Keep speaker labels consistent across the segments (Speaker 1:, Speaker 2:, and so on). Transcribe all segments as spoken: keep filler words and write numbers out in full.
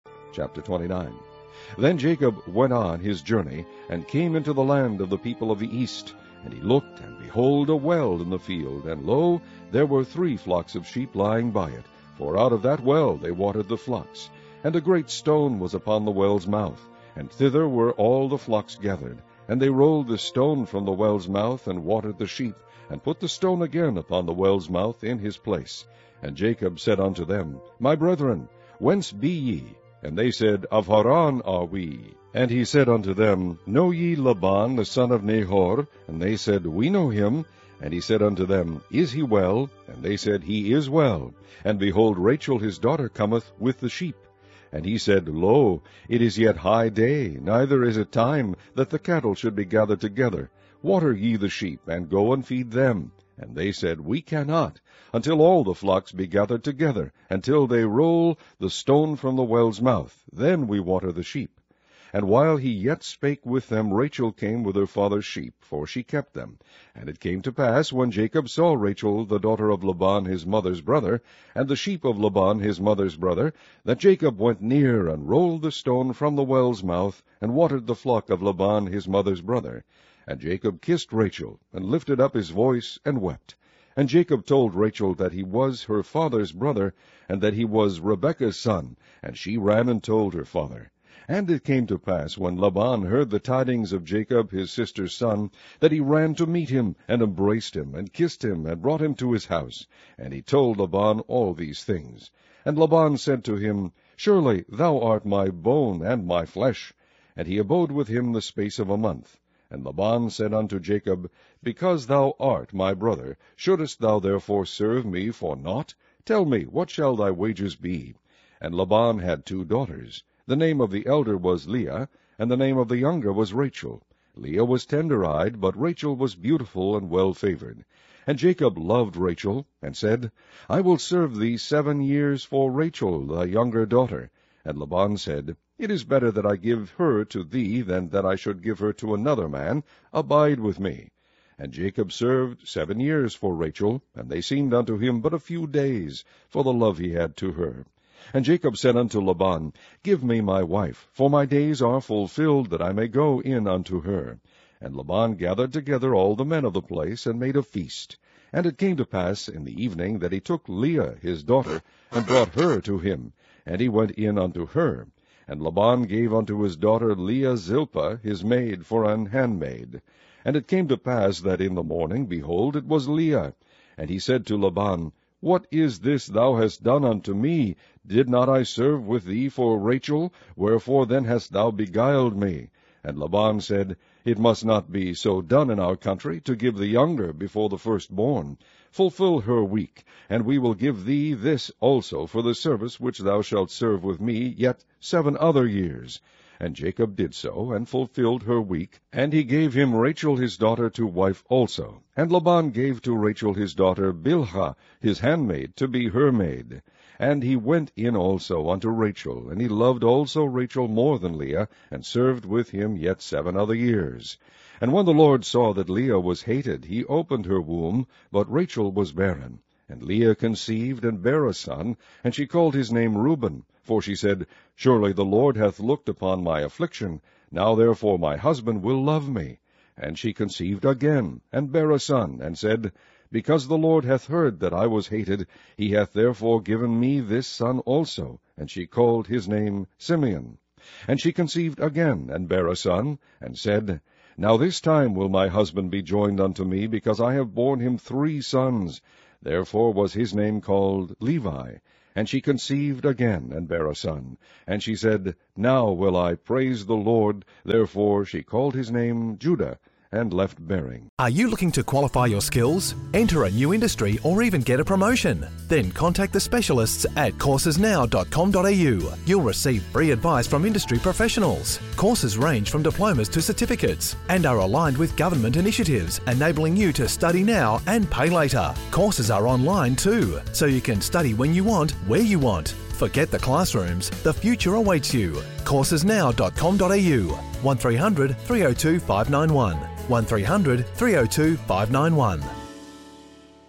Speaker 1: Chapter twenty-nine. Then Jacob went on his journey, and came into the land of the people of the east. And he looked, and behold, a well in the field, and lo, there were three flocks of sheep lying by it, for out of that well they watered the flocks. And a great stone was upon the well's mouth, and thither were all the flocks gathered. And they rolled the stone from the well's mouth, and watered the sheep, and put the stone again upon the well's mouth in his place. And Jacob said unto them, My brethren, whence be ye? And they said, Of Haran are we. And he said unto them, Know ye Laban the son of Nahor? And they said, We know him. And he said unto them, Is he well? And they said, He is well. And behold, Rachel his daughter cometh with the sheep. And he said, Lo, it is yet high day, neither is it time that the cattle should be gathered together. Water ye the sheep, and go and feed them. And they said, We cannot, until all the flocks be gathered together, until they roll the stone from the well's mouth. Then we water the sheep. And while he yet spake with them, Rachel came with her father's sheep, for she kept them. And it came to pass, when Jacob saw Rachel the daughter of Laban his mother's brother, and the sheep of Laban his mother's brother, that Jacob went near, and rolled the stone from the well's mouth, and watered the flock of Laban his mother's brother. And Jacob kissed Rachel, and lifted up his voice, and wept. And Jacob told Rachel that he was her father's brother, and that he was Rebekah's son. And she ran and told her father. And it came to pass, when Laban heard the tidings of Jacob his sister's son, that he ran to meet him, and embraced him, and kissed him, and brought him to his house. And he told Laban all these things. And Laban said to him, Surely thou art my bone and my flesh. And he abode with him the space of a month. And Laban said unto Jacob, Because thou art my brother, shouldest thou therefore serve me for naught? Tell me, what shall thy wages be? And Laban had two daughters. The name of the elder was Leah, and the name of the younger was Rachel. Leah was tender-eyed, but Rachel was beautiful and well-favored. And Jacob loved Rachel, and said, I will serve thee seven years for Rachel, thy younger daughter. And Laban said, It is better that I give her to thee than that I should give her to another man. Abide with me. And Jacob served seven years for Rachel, and they seemed unto him but a few days, for the love he had to her. And Jacob said unto Laban, Give me my wife, for my days are fulfilled, that I may go in unto her. And Laban gathered together all the men of the place, and made a feast. And it came to pass in the evening that he took Leah his daughter, and brought her to him, and he went in unto her. And Laban gave unto his daughter Leah Zilpah his maid for an handmaid. And it came to pass that in the morning, behold, it was Leah. And he said to Laban, What is this thou hast done unto me? Did not I serve with thee for Rachel? Wherefore then hast thou beguiled me? And Laban said, It must not be so done in our country, to give the younger before the firstborn. Fulfill her week, and we will give thee this also for the service which thou shalt serve with me yet seven other years. And Jacob did so, and fulfilled her week, and he gave him Rachel his daughter to wife also. And Laban gave to Rachel his daughter Bilhah his handmaid to be her maid. And he went in also unto Rachel, and he loved also Rachel more than Leah, and served with him yet seven other years. And when the Lord saw that Leah was hated, he opened her womb, but Rachel was barren. And Leah conceived, and bare a son, and she called his name Reuben. For she said, Surely the Lord hath looked upon my affliction. Now therefore my husband will love me. And she conceived again, and bare a son, and said, Because the Lord hath heard that I was hated, he hath therefore given me this son also. And she called his name Simeon. And she conceived again, and bare a son, and said, Now this time will my husband be joined unto me, because I have borne him three sons. Therefore was his name called Levi. And she conceived again, and bare a son. And she said, Now will I praise the Lord. Therefore she called his name Judah, and left bearing.
Speaker 2: Are you looking to qualify your skills, enter a new industry, or even get a promotion? Then contact the specialists at courses now dot com dot a u. You'll receive free advice from industry professionals. Courses range from diplomas to certificates and are aligned with government initiatives, enabling you to study now and pay later. Courses are online too, so you can study when you want, where you want. Forget the classrooms, the future awaits you. courses now dot com dot a u. one three hundred, three oh two, five nine one. one three hundred, three oh two, five nine one.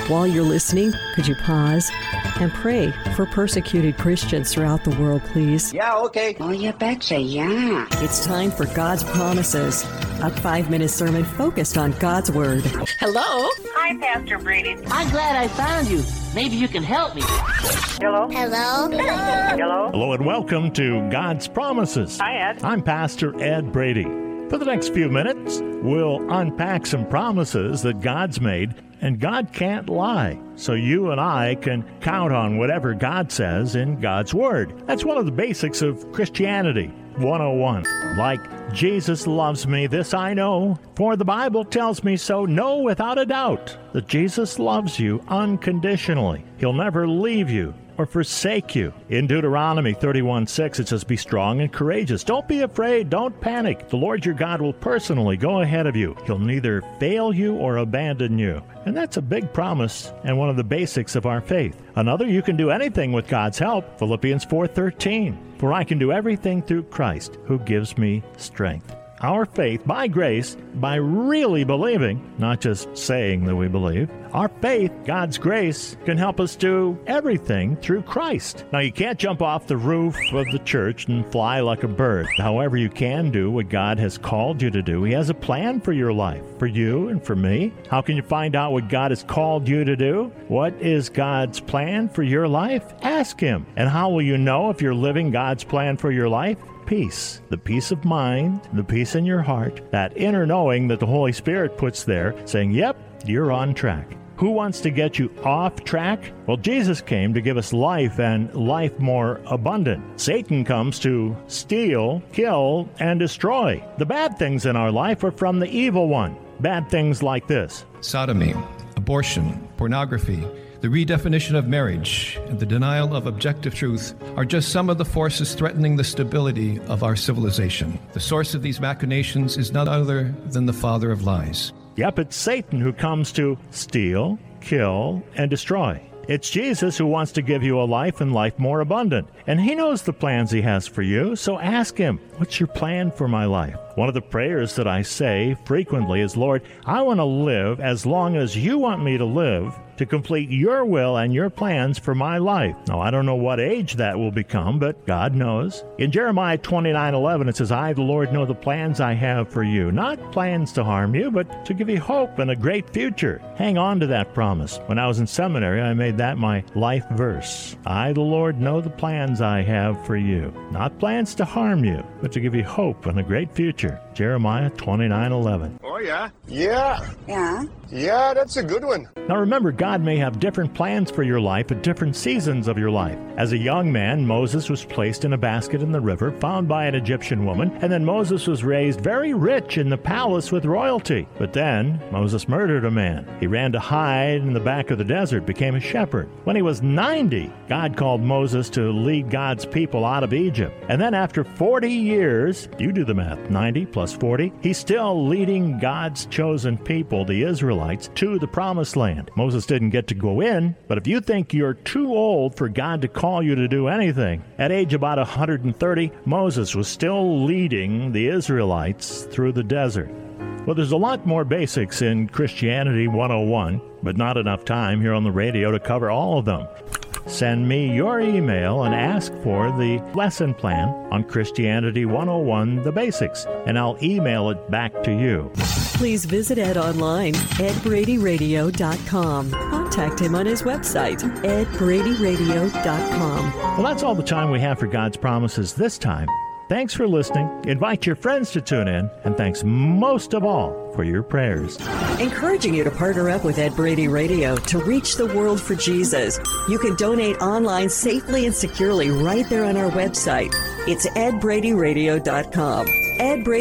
Speaker 3: While you're listening, could you pause and pray for persecuted Christians throughout the world, please?
Speaker 4: Yeah, okay.
Speaker 5: Oh, you betcha, yeah.
Speaker 3: It's time for God's Promises, a five-minute sermon focused on God's Word.
Speaker 6: Hello?
Speaker 7: Hi, Pastor Brady.
Speaker 6: I'm glad I found you. Maybe you can help me.
Speaker 7: Hello?
Speaker 8: Hello?
Speaker 7: Hello?
Speaker 9: Hello and welcome to God's Promises.
Speaker 7: Hi, Ed.
Speaker 9: I'm Pastor Ed Brady. For the next few minutes, we'll unpack some promises that God's made, and God can't lie. So you and I can count on whatever God says in God's Word. That's one of the basics of Christianity one oh one. Like, Jesus loves me, this I know, for the Bible tells me so. Know without a doubt that Jesus loves you unconditionally. He'll never leave you or forsake you. In Deuteronomy thirty-one six, it says, be strong and courageous. Don't be afraid. Don't panic. The Lord your God will personally go ahead of you. He'll neither fail you or abandon you. And that's a big promise and one of the basics of our faith. Another, you can do anything with God's help. Philippians four thirteen, for I can do everything through Christ who gives me strength. Our faith, by grace, by really believing, not just saying that we believe, our faith, God's grace, can help us do everything through Christ. Now, you can't jump off the roof of the church and fly like a bird. However, you can do what God has called you to do. He has a plan for your life, for you and for me. How can you find out what God has called you to do? What is God's plan for your life? Ask Him. And how will you know if you're living God's plan for your life? Peace, the peace of mind, the peace in your heart, that inner knowing that the Holy Spirit puts there, saying, yep, you're on track. Who wants to get you off track? Well, Jesus came to give us life and life more abundant. Satan comes to steal, kill, and destroy. The bad things in our life are from the evil one. Bad things like this:
Speaker 10: sodomy, abortion, pornography, the redefinition of marriage, and the denial of objective truth are just some of the forces threatening the stability of our civilization. The source of these machinations is none other than the father of lies.
Speaker 9: Yep, it's Satan who comes to steal, kill, and destroy. It's Jesus who wants to give you a life and life more abundant. And He knows the plans He has for you, so ask Him, what's your plan for my life? One of the prayers that I say frequently is, Lord, I want to live as long as you want me to live, to complete your will and your plans for my life. Now, I don't know what age that will become, but God knows. In Jeremiah twenty-nine eleven, it says, I, the Lord, know the plans I have for you, not plans to harm you, but to give you hope and a great future. Hang on to that promise. When I was in seminary, I made that my life verse. I, the Lord, know the plans I have for you, not plans to harm you, but to give you hope and a great future. Jeremiah twenty-nine eleven.
Speaker 11: Oh, yeah? Yeah.
Speaker 5: Yeah?
Speaker 11: Yeah, that's a good one.
Speaker 9: Now remember, God may have different plans for your life at different seasons of your life. As a young man, Moses was placed in a basket in the river, found by an Egyptian woman, and then Moses was raised very rich in the palace with royalty. But then, Moses murdered a man. He ran to hide in the back of the desert, became a shepherd. When he was ninety, God called Moses to lead God's people out of Egypt. And then after forty years, you do the math, ninety plus forty, he's still leading God's chosen people, the Israelites, to the promised land. Moses didn't get to go in, but if you think you're too old for God to call you to do anything, at age about one hundred thirty, Moses was still leading the Israelites through the desert. Well, there's a lot more basics in Christianity one oh one, but not enough time here on the radio to cover all of them. Send me your email and ask for the lesson plan on Christianity one oh one, the basics, and I'll email it back to you.
Speaker 3: Please visit Ed online, ed brady radio dot com. Contact him on his website, ed brady radio dot com.
Speaker 9: Well, that's all the time we have for God's Promises this time. Thanks for listening. Invite your friends to tune in, and thanks most of all for your prayers.
Speaker 3: Encouraging you to partner up with Ed Brady Radio to reach the world for Jesus. You can donate online safely and securely right there on our website. It's ed brady radio dot com. Ed Brady